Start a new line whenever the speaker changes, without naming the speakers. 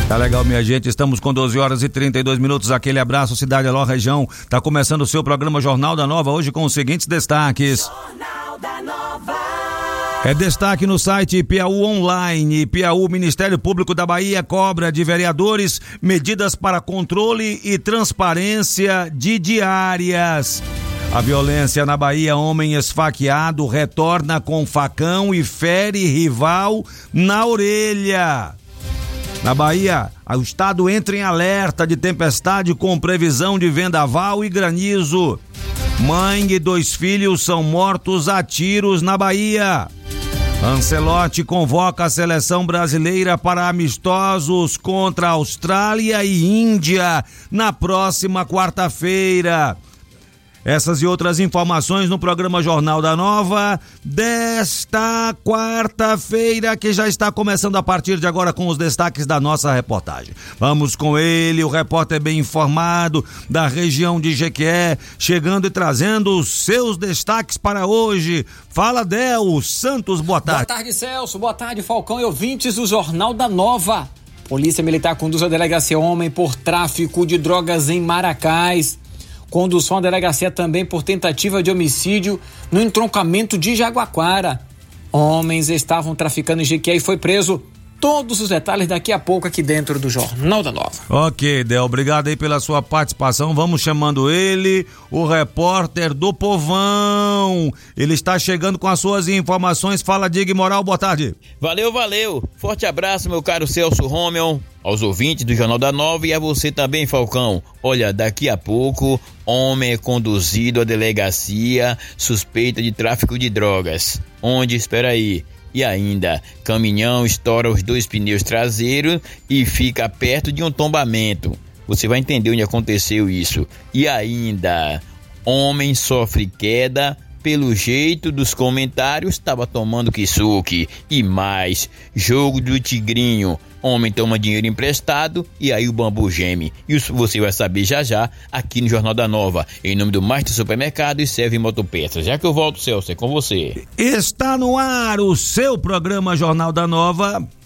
Tá legal, minha gente, estamos com 12 horas e 32 minutos, aquele abraço, Cidade Alô, região, tá começando o seu programa Jornal da Nova, hoje com os seguintes destaques. Jornal da Nova. É destaque no site Piauí Online, Piauí, Ministério Público da Bahia cobra de vereadores medidas para controle e transparência de diárias. A violência na Bahia, homem esfaqueado retorna com facão e fere rival na orelha. Na Bahia, o estado entra em alerta de tempestade com previsão de vendaval e granizo. Mãe e 2 filhos são mortos a tiros na Bahia. Ancelotti convoca a seleção brasileira para amistosos contra Austrália e Índia na próxima quarta-feira. Essas e outras informações no programa Jornal da Nova desta quarta-feira, que já está começando a partir de agora com os destaques da nossa reportagem. Vamos com ele, o repórter bem informado da região de Jequié, chegando e trazendo os seus destaques para hoje. Fala, Del Santos, boa tarde.
Boa tarde, Celso, boa tarde, Falcão e ouvintes do Jornal da Nova. Polícia Militar conduz a delegacia homem por tráfico de drogas em Maracás. Condução à delegacia também por tentativa de homicídio no entroncamento de Jaguaquara. Homens estavam traficando em Jequié e foi preso. Todos os detalhes daqui a pouco aqui dentro do Jornal da Nova.
Ok, Del, obrigado aí pela sua participação. Vamos chamando ele, o repórter do Povão. Ele está chegando com as suas informações. Fala, Dig Moral, boa tarde.
Valeu. Forte abraço, meu caro Celso Romeu, aos ouvintes do Jornal da Nova e a você também, Falcão. Olha, daqui a pouco, homem é conduzido à delegacia suspeita de tráfico de drogas. Onde? Espera aí. E ainda, caminhão estoura os 2 pneus traseiros e fica perto de um tombamento. Você vai entender onde aconteceu isso. E ainda, homem sofre queda. Pelo jeito dos comentários, estava tomando kisuke. E mais, jogo do tigrinho. Homem toma dinheiro emprestado e aí o bambu geme. Isso você vai saber já aqui no Jornal da Nova. Em nome do Master Supermercado e Serve Motopeças. Já que eu volto, Celso, é com você.
Está no ar o seu programa Jornal da Nova.